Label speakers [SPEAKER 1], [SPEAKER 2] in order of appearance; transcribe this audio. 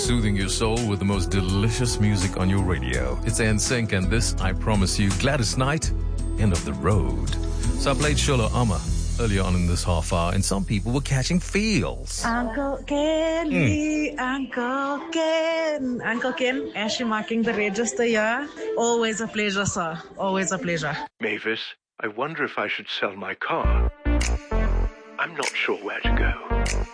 [SPEAKER 1] soothing your soul with the most delicious music on your radio. It's NSYNC and this, I promise you, Gladys Knight, End of the Road. So I played Shola Ama earlier on in this half hour, and some people were catching feels.
[SPEAKER 2] Uncle Ken, Uncle Ken. Uncle Ken, actually marking the register here. Always a pleasure, sir. Always a pleasure.
[SPEAKER 3] Mavis, I wonder if I should sell my car. I'm not sure where to go.